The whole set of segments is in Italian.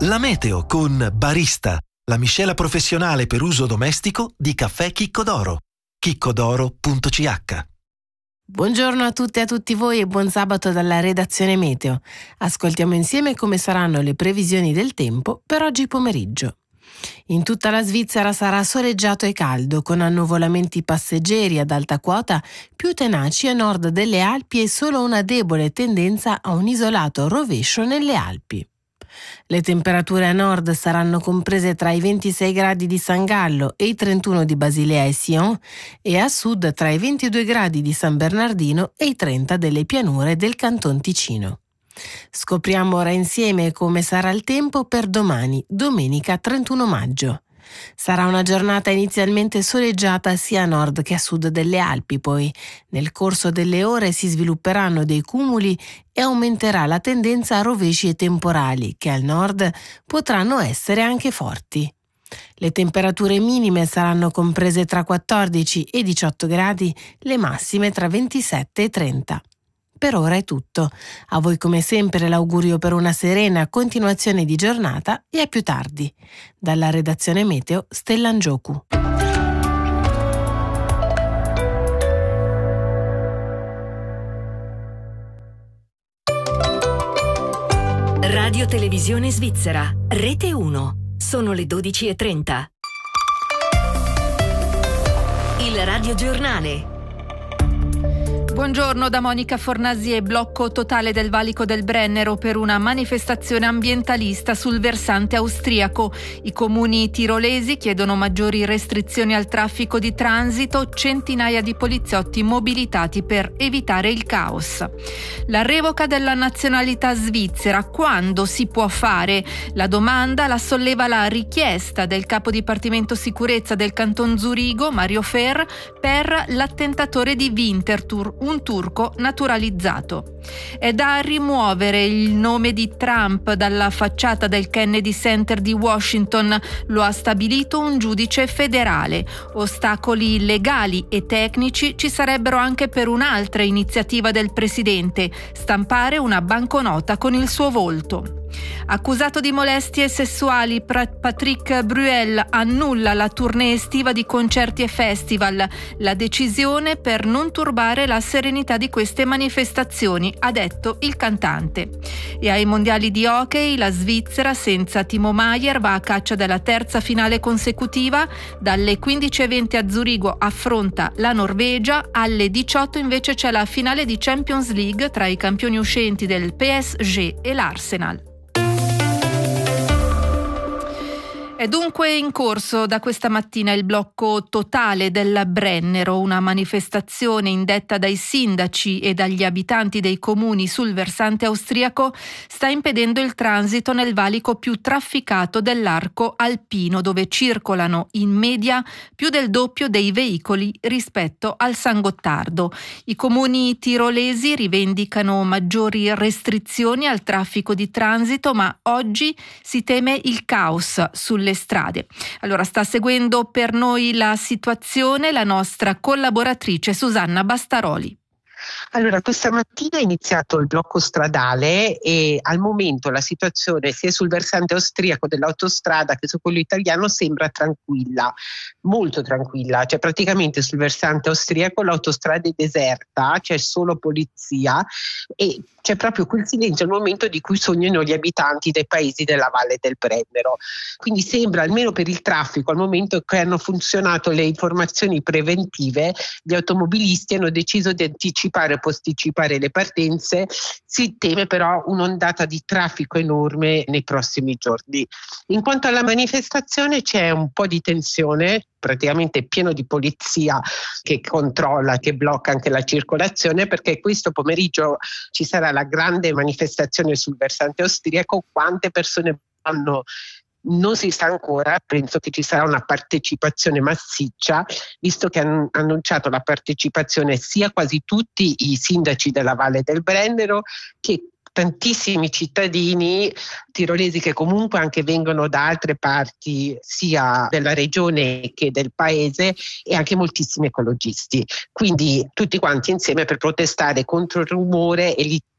La meteo con Barista, la miscela professionale per uso domestico di caffè Chicco d'Oro. chiccodoro.ch. Buongiorno a tutte e a tutti voi e buon sabato dalla redazione Meteo. Ascoltiamo insieme come saranno le previsioni del tempo per oggi pomeriggio. In tutta la Svizzera sarà soleggiato e caldo, con annuvolamenti passeggeri ad alta quota più tenaci a nord delle Alpi e solo una debole tendenza a un isolato rovescio nelle Alpi. Le temperature a nord saranno comprese tra i 26 gradi di San Gallo e i 31 di Basilea e Sion e a sud tra i 22 gradi di San Bernardino e i 30 delle pianure del Canton Ticino. Scopriamo ora insieme come sarà il tempo per domani, domenica 31 maggio. Sarà una giornata inizialmente soleggiata sia a nord che a sud delle Alpi, poi nel corso delle ore si svilupperanno dei cumuli e aumenterà la tendenza a rovesci e temporali, che al nord potranno essere anche forti. Le temperature minime saranno comprese tra 14 e 18 gradi, le massime tra 27 e 30. Per ora è tutto. A voi come sempre l'augurio per una serena continuazione di giornata e a più tardi. Dalla redazione Meteo, Stella Ngioku. Radio Televisione Svizzera, Rete 1. Sono le 12:30. Il Radio Giornale. Buongiorno da Monica Fornasier. Blocco totale del valico del Brennero per una manifestazione ambientalista sul versante austriaco. I comuni tirolesi chiedono maggiori restrizioni al traffico di transito, centinaia di poliziotti mobilitati per evitare il caos. La revoca della nazionalità svizzera, quando si può fare? La domanda la solleva la richiesta del capo dipartimento sicurezza del Canton Zurigo, Mario Fer, per l'attentatore di Winterthur, un turco naturalizzato. È da rimuovere il nome di Trump dalla facciata del Kennedy Center di Washington, lo ha stabilito un giudice federale. Ostacoli legali e tecnici ci sarebbero anche per un'altra iniziativa del presidente: stampare una banconota con il suo volto. Accusato di molestie sessuali, Patrick Bruel annulla la tournée estiva di concerti e festival. La decisione per non turbare la serenità di queste manifestazioni, ha detto il cantante. E ai mondiali di hockey la Svizzera senza Timo Maier va a caccia della terza finale consecutiva. Dalle 15:20 a Zurigo affronta la Norvegia, alle 18 invece c'è la finale di Champions League tra i campioni uscenti del PSG e l'Arsenal. È dunque in corso da questa mattina il blocco totale del Brennero, una manifestazione indetta dai sindaci e dagli abitanti dei comuni sul versante austriaco sta impedendo il transito nel valico più trafficato dell'arco alpino, dove circolano in media più del doppio dei veicoli rispetto al San Gottardo. I comuni tirolesi rivendicano maggiori restrizioni al traffico di transito, ma oggi si teme il caos sulle strade. Allora sta seguendo per noi la situazione la nostra collaboratrice Susanna Bastaroli. Allora, questa mattina è iniziato il blocco stradale e al momento la situazione sia sul versante austriaco dell'autostrada che su quello italiano sembra tranquilla, molto tranquilla. Cioè praticamente sul versante austriaco l'autostrada è deserta, c'è solo polizia e c'è proprio quel silenzio al momento di cui sognano gli abitanti dei paesi della Valle del Brennero. Quindi sembra, almeno per il traffico, al momento che hanno funzionato le informazioni preventive, gli automobilisti hanno deciso di anticipare o posticipare le partenze. Si teme però un'ondata di traffico enorme nei prossimi giorni. In quanto alla manifestazione c'è un po' di tensione, praticamente pieno di polizia che controlla, che blocca anche la circolazione, perché questo pomeriggio ci sarà la grande manifestazione sul versante austriaco. Quante persone vanno non si sa ancora, penso che ci sarà una partecipazione massiccia, visto che hanno annunciato la partecipazione sia quasi tutti i sindaci della Valle del Brennero che tantissimi cittadini tirolesi che comunque anche vengono da altre parti sia della regione che del paese e anche moltissimi ecologisti. Quindi tutti quanti insieme per protestare contro il rumore e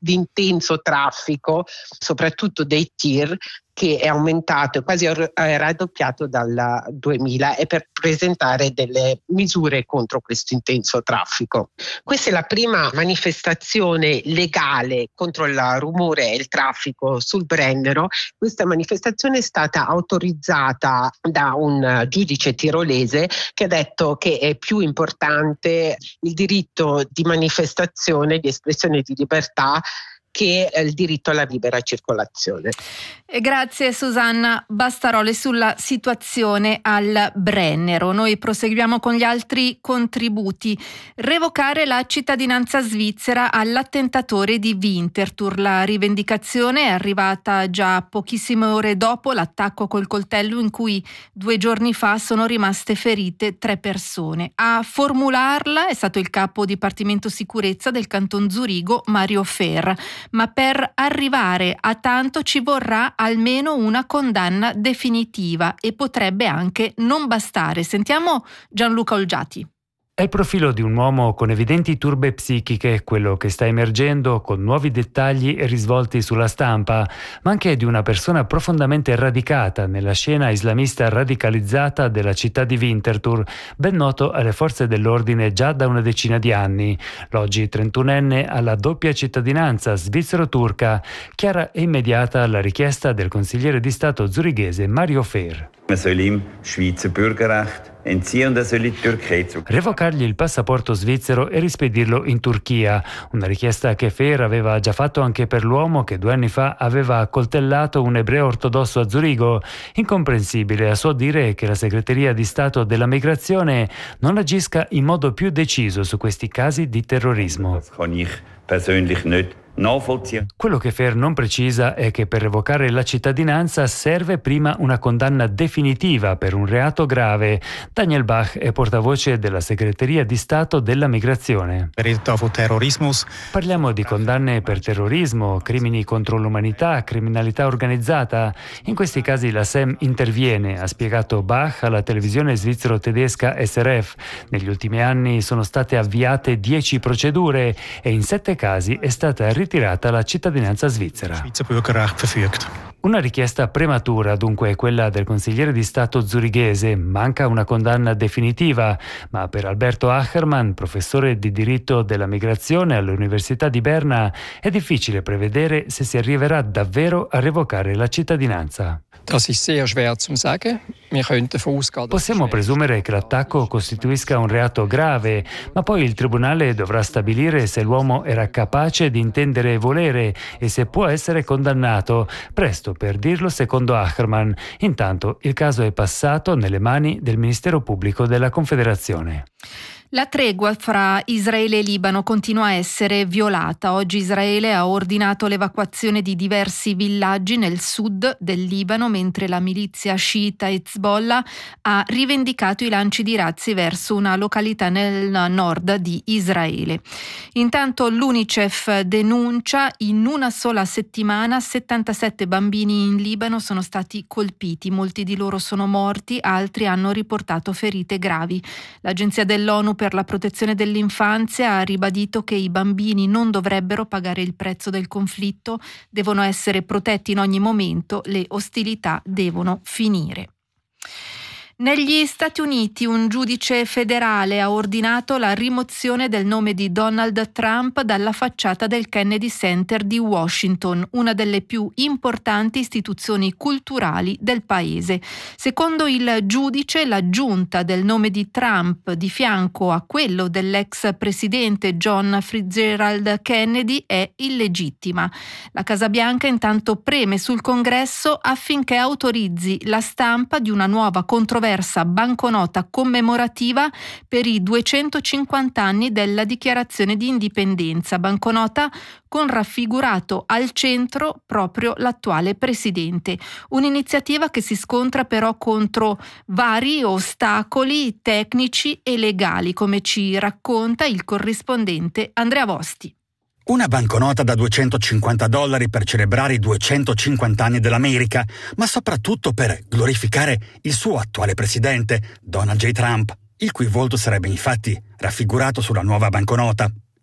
di intenso traffico, soprattutto dei tir, che è aumentato e quasi raddoppiato dal 2000, e per presentare delle misure contro questo intenso traffico. Questa è la prima manifestazione legale contro il rumore e il traffico sul Brennero. Questa manifestazione è stata autorizzata da un giudice tirolese che ha detto che è più importante il diritto di manifestazione, di espressione di libertà, che il diritto alla libera circolazione. Grazie Susanna Bastaroli sulla situazione al Brennero. Noi proseguiamo con gli altri contributi. Revocare la cittadinanza svizzera all'attentatore di Winterthur. La rivendicazione è arrivata già pochissime ore dopo l'attacco col coltello in cui 2 giorni fa sono rimaste ferite 3 persone. A formularla è stato il capo dipartimento sicurezza del canton Zurigo, Mario Fer. Ma per arrivare a tanto ci vorrà almeno una condanna definitiva e potrebbe anche non bastare. Sentiamo Gianluca Olgiati. È il profilo di un uomo con evidenti turbe psichiche, quello che sta emergendo con nuovi dettagli e risvolti sulla stampa, ma anche di una persona profondamente radicata nella scena islamista radicalizzata della città di Winterthur, ben noto alle forze dell'ordine già da una decina di anni. L'oggi 31enne ha la doppia cittadinanza svizzero-turca, chiara e immediata la richiesta del consigliere di Stato zurighese Mario Fer. Man soll ihm Schweizer Bürgerrecht entziehen und er soll in die Türkei zurück. Revocargli il passaporto svizzero e rispedirlo in Turchia, una richiesta che Fer aveva già fatto anche per l'uomo che 2 anni fa aveva accoltellato un ebreo ortodosso a Zurigo. Incomprensibile a suo dire che la segreteria di Stato della migrazione non agisca in modo più deciso su questi casi di terrorismo. Das kann ich persönlich nicht nachvollziehen. Quello che Fer non precisa è che per revocare la cittadinanza serve prima una condanna definitiva per un reato grave. Daniel Bach è portavoce della segreteria di Stato della migrazione. Parliamo di condanne per terrorismo, crimini contro l'umanità, criminalità organizzata. In questi casi la SEM interviene, ha spiegato Bach alla televisione svizzero-tedesca SRF. Negli ultimi anni sono state avviate 10 procedure e in 7 casi è stata ritirata la cittadinanza svizzera. Una richiesta prematura, dunque, quella del consigliere di Stato zurighese. Manca una condanna definitiva, ma per Alberto Achermann, professore di diritto della migrazione all'Università di Berna, è difficile prevedere se si arriverà davvero a revocare la cittadinanza. Possiamo presumere che l'attacco costituisca un reato grave, ma poi il tribunale dovrà stabilire se l'uomo era capace di intendere e volere e se può essere condannato. Presto per dirlo, secondo Achermann. Intanto il caso è passato nelle mani del Ministero Pubblico della Confederazione. La tregua fra Israele e Libano continua a essere violata. Oggi Israele ha ordinato l'evacuazione di diversi villaggi nel sud del Libano, mentre la milizia sciita Hezbollah ha rivendicato i lanci di razzi verso una località nel nord di Israele. Intanto l'UNICEF denuncia: in una sola settimana 77 bambini in Libano sono stati colpiti, molti di loro sono morti, altri hanno riportato ferite gravi. L'agenzia dell'ONU per la protezione dell'infanzia ha ribadito che i bambini non dovrebbero pagare il prezzo del conflitto, devono essere protetti in ogni momento, le ostilità devono finire. Negli Stati Uniti un giudice federale ha ordinato la rimozione del nome di Donald Trump dalla facciata del Kennedy Center di Washington, una delle più importanti istituzioni culturali del paese. Secondo il giudice, l'aggiunta del nome di Trump di fianco a quello dell'ex presidente John Fitzgerald Kennedy è illegittima. La Casa Bianca intanto preme sul Congresso affinché autorizzi la stampa di una nuova controversa banconota commemorativa per i 250 anni della dichiarazione di indipendenza, banconota con raffigurato al centro proprio l'attuale presidente. Un'iniziativa che si scontra però contro vari ostacoli tecnici e legali, come ci racconta il corrispondente Andrea Vosti. Una banconota da $250 per celebrare i 250 anni dell'America, ma soprattutto per glorificare il suo attuale presidente, Donald J. Trump, il cui volto sarebbe infatti raffigurato sulla nuova banconota.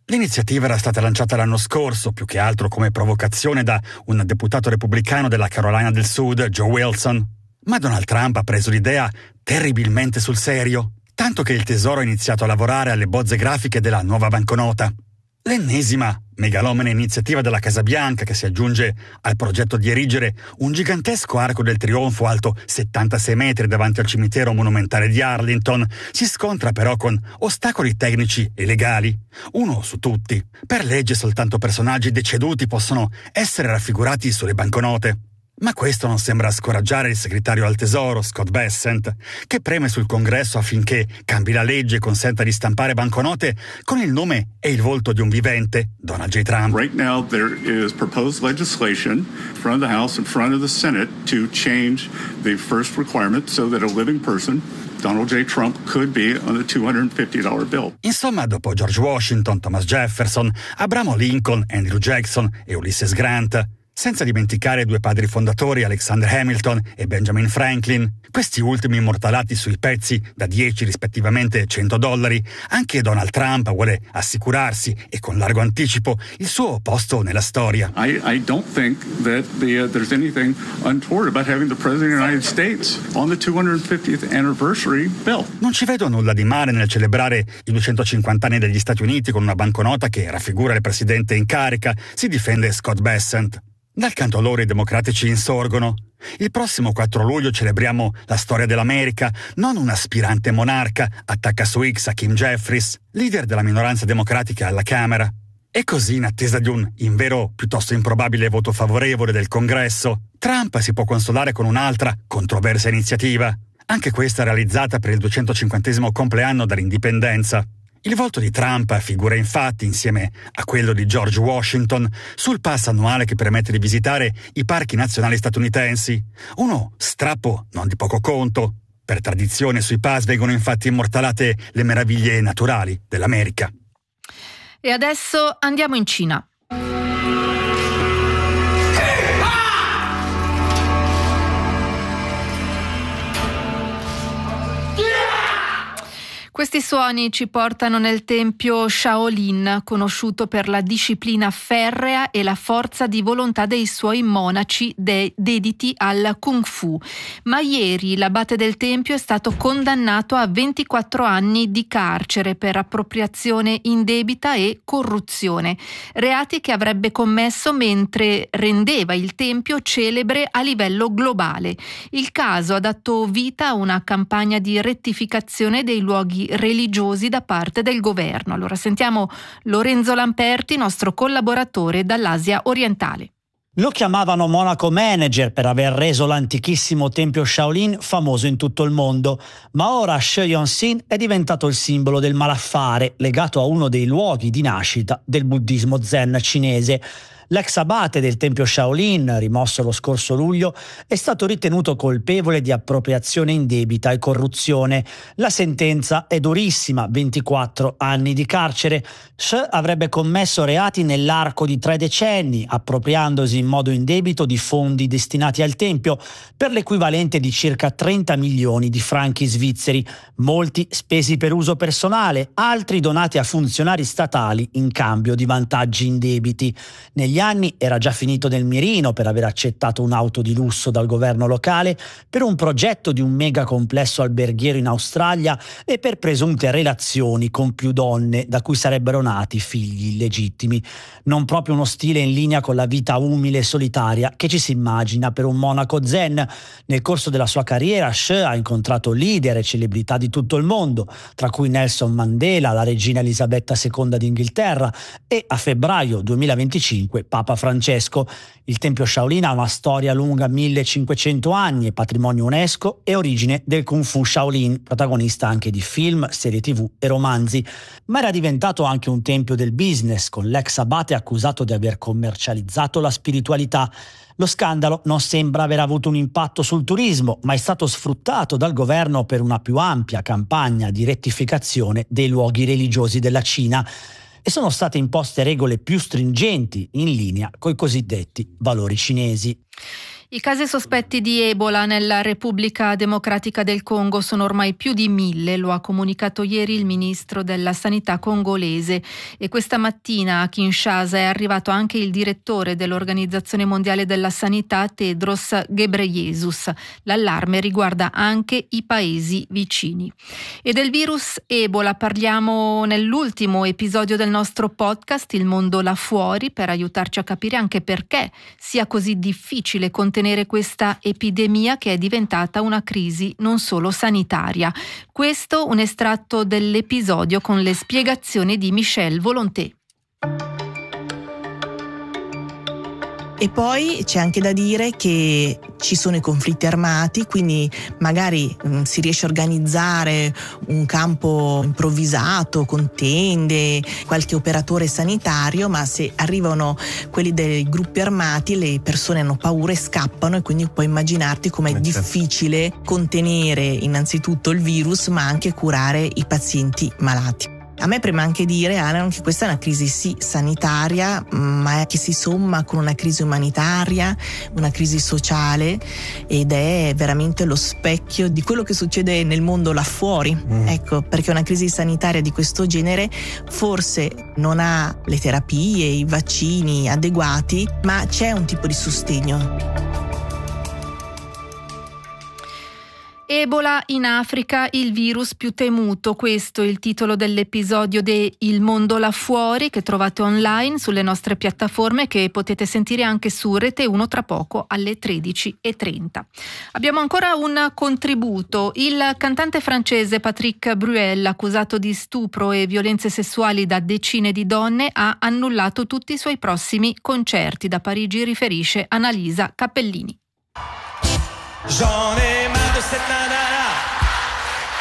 L'iniziativa era stata lanciata l'anno scorso, più che altro come provocazione da un deputato repubblicano della Carolina del Sud, Joe Wilson. Ma Donald Trump ha preso l'idea terribilmente sul serio, tanto che il Tesoro ha iniziato a lavorare alle bozze grafiche della nuova banconota. L'ennesima megalomane iniziativa della Casa Bianca che si aggiunge al progetto di erigere un gigantesco arco del trionfo alto 76 metri davanti al cimitero monumentale di Arlington si scontra però con ostacoli tecnici e legali. Uno su tutti. Per legge soltanto personaggi deceduti possono essere raffigurati sulle banconote. Ma questo non sembra scoraggiare il segretario al Tesoro, Scott Bessent, che preme sul Congresso affinché cambi la legge e consenta di stampare banconote con il nome e il volto di un vivente, Donald J. Trump. Right now there is proposed legislation in front of the House, in front of the Senate, to change the first requirement so that a living person, Donald J. Trump, could be on the $250 bill. Insomma, dopo George Washington, Thomas Jefferson, Abraham Lincoln, Andrew Jackson e Ulysses Grant, senza dimenticare i due padri fondatori Alexander Hamilton e Benjamin Franklin, questi ultimi immortalati sui pezzi da 10 rispettivamente $100, anche Donald Trump vuole assicurarsi, e con largo anticipo, il suo posto nella storia. I don't think that there's anything untoward about having the President of the United States on the 250th anniversary bill. Non ci vedo nulla di male nel celebrare i 250 anni degli Stati Uniti con una banconota che raffigura il presidente in carica, si difende Scott Bessent. Dal canto loro i democratici insorgono. Il prossimo 4 luglio celebriamo la storia dell'America, non un aspirante monarca attacca su X a Kim Jeffries, leader della minoranza democratica alla Camera. E così, in attesa di un invero piuttosto improbabile voto favorevole del Congresso, Trump si può consolare con un'altra controversa iniziativa, anche questa realizzata per il 250° compleanno dall'indipendenza. Il volto di Trump figura infatti, insieme a quello di George Washington, sul pass annuale che permette di visitare i parchi nazionali statunitensi. Uno strappo non di poco conto. Per tradizione sui pass vengono infatti immortalate le meraviglie naturali dell'America. E adesso andiamo in Cina. Questi suoni ci portano nel tempio Shaolin, conosciuto per la disciplina ferrea e la forza di volontà dei suoi monaci dediti al Kung Fu. Ma ieri l'abate del tempio è stato condannato a 24 anni di carcere per appropriazione indebita e corruzione, reati che avrebbe commesso mentre rendeva il tempio celebre a livello globale. Il caso ha dato vita a una campagna di rettificazione dei luoghi religiosi da parte del governo. Allora sentiamo Lorenzo Lamperti, nostro collaboratore dall'Asia orientale. Lo chiamavano monaco manager per aver reso l'antichissimo tempio Shaolin famoso in tutto il mondo, ma ora Shi Yongxin è diventato il simbolo del malaffare legato a uno dei luoghi di nascita del buddismo zen cinese. L'ex abate del tempio Shaolin, rimosso lo scorso luglio, è stato ritenuto colpevole di appropriazione indebita e corruzione. La sentenza è durissima, 24 anni di carcere. Shi avrebbe commesso reati nell'arco di 3 decenni, appropriandosi in modo indebito di fondi destinati al tempio per l'equivalente di circa 30 milioni di franchi svizzeri, molti spesi per uso personale, altri donati a funzionari statali in cambio di vantaggi indebiti. Negli anni era già finito nel mirino per aver accettato un'auto di lusso dal governo locale, per un progetto di un mega complesso alberghiero in Australia e per presunte relazioni con più donne da cui sarebbero nati figli illegittimi. Non proprio uno stile in linea con la vita umile e solitaria che ci si immagina per un monaco zen. Nel corso della sua carriera Shi ha incontrato leader e celebrità di tutto il mondo, tra cui Nelson Mandela, la regina Elisabetta II d'Inghilterra e a febbraio 2025 Papa Francesco. Il tempio Shaolin ha una storia lunga 1500 anni, è patrimonio UNESCO e origine del Kung Fu Shaolin, protagonista anche di film, serie TV e romanzi. Ma era diventato anche un tempio del business, con l'ex abate accusato di aver commercializzato la spiritualità. Lo scandalo non sembra aver avuto un impatto sul turismo, ma è stato sfruttato dal governo per una più ampia campagna di rettificazione dei luoghi religiosi della Cina. E sono state imposte regole più stringenti in linea coi cosiddetti valori cinesi. I casi sospetti di Ebola nella Repubblica Democratica del Congo sono ormai più di 1000, lo ha comunicato ieri il ministro della Sanità congolese, e questa mattina a Kinshasa è arrivato anche il direttore dell'Organizzazione Mondiale della Sanità, Tedros Ghebreyesus. L'allarme riguarda anche i paesi vicini. E del virus Ebola parliamo nell'ultimo episodio del nostro podcast Il mondo là fuori, per aiutarci a capire anche perché sia così difficile contenere questa epidemia che è diventata una crisi non solo sanitaria. Questo un estratto dell'episodio con le spiegazioni di Michel Volonté. E poi c'è anche da dire che ci sono i conflitti armati, quindi magari si riesce a organizzare un campo improvvisato con tende, qualche operatore sanitario, ma se arrivano quelli dei gruppi armati le persone hanno paura e scappano, e quindi puoi immaginarti com'è difficile contenere innanzitutto il virus ma anche curare i pazienti malati. A me preme anche dire, Alan, che questa è una crisi sì sanitaria, ma che si somma con una crisi umanitaria, una crisi sociale, ed è veramente lo specchio di quello che succede nel mondo là fuori. Ecco, perché una crisi sanitaria di questo genere forse non ha le terapie, i vaccini adeguati, ma c'è un tipo di sostegno. Ebola in Africa, il virus più temuto. Questo è il titolo dell'episodio di Il mondo là fuori, che trovate online sulle nostre piattaforme, che potete sentire anche su Rete 1 tra poco alle 13:30. Abbiamo ancora un contributo. Il cantante francese Patrick Bruel, accusato di stupro e violenze sessuali da decine di donne, ha annullato tutti i suoi prossimi concerti. Da Parigi riferisce Annalisa Cappellini. J'en ai marre de cette nana.